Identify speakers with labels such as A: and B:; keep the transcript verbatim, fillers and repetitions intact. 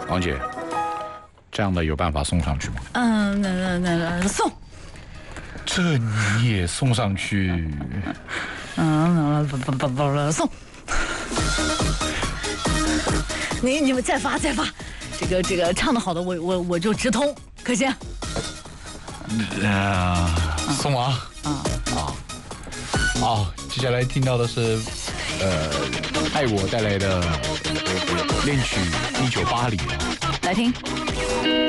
A: 王姐，这样的有办法送上去吗？
B: 嗯，那那那那送。
A: 这你也送上去？
B: 嗯，不不不不送。你你们再发再发，这个这个唱的好的我我我就直通，可行？
A: 呃，送啊
B: 啊
A: 啊好，接下来听到的是呃爱我带来的恋曲一九八零啊，
B: 来听。